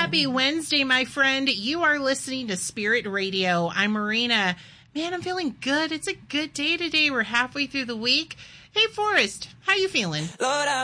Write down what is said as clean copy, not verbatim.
Happy Wednesday, my friend. You are listening to Spirit Radio. I'm Marina. Man, I'm feeling good. It's a good day today. We're halfway through the week. Hey, Forrest, how you feeling? Lord,